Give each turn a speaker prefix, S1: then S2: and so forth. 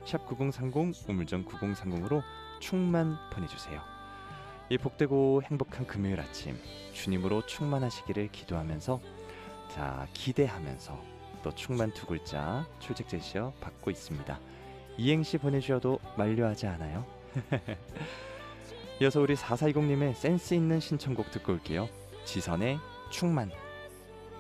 S1: 샵 9030 우물정 9030으로 충만 보내주세요. 이 복되고 행복한 금요일 아침 주님으로 충만하시기를 기도하면서 자 기대하면서 또 충만 두 글자 출첵 제시어 받고 있습니다. 이행시 보내주셔도 만료하지 않아요. 이어서 우리 4420님의 센스 있는 신청곡 듣고 올게요. 지선의 충만.